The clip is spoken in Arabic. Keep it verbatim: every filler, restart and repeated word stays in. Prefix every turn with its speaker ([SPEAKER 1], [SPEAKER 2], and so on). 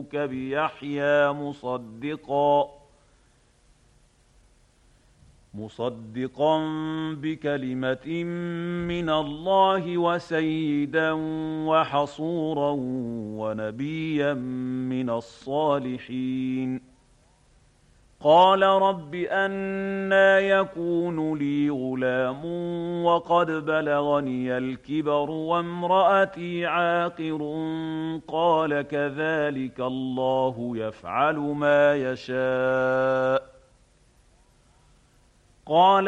[SPEAKER 1] وبشرناك بيحيى مصدقا مصدقا بكلمة من الله وسيدا وحصورا ونبيا من الصالحين قال رب أنى يكون لي غلام وقد بلغني الكبر وامرأتي عاقر قال كذلك الله يفعل ما يشاء قال